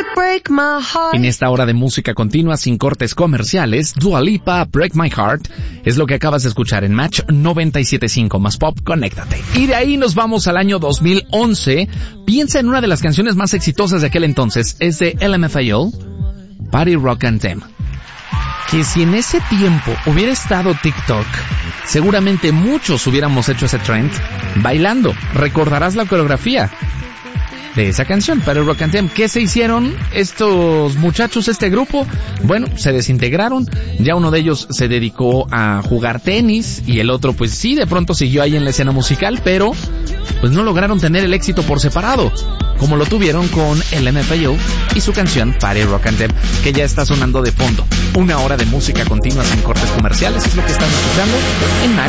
Break My Heart. En esta hora de música continua sin cortes comerciales, Dua Lipa, Break My Heart, es lo que acabas de escuchar en Match 97.5 más Pop, conéctate. Y de ahí nos vamos al año 2011. Piensa en una de las canciones más exitosas de aquel entonces, es de LMFAO, Party Rock Anthem. Que si en ese tiempo hubiera estado TikTok, seguramente muchos hubiéramos hecho ese trend bailando. Recordarás la coreografía de esa canción, Party Rock Anthem. ¿Qué se hicieron estos muchachos, este grupo? Bueno, se desintegraron. Ya uno de ellos se dedicó a jugar tenis y el otro pues sí, de pronto siguió ahí en la escena musical, pero pues no lograron tener el éxito por separado, como lo tuvieron con LMFAO y su canción Party Rock Anthem, que ya está sonando de fondo. Una hora de música continua sin cortes comerciales es lo que están escuchando en